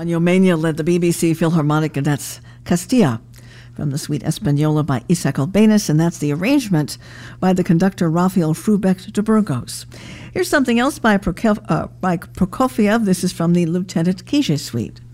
Juan Mania led the BBC Philharmonic, and that's Castilla from the Suite Española by Isaac Albéniz, and that's the arrangement by the conductor Rafael Frubeck de Burgos. Here's something else by Prokofiev. This is from the Lieutenant Kije Suite.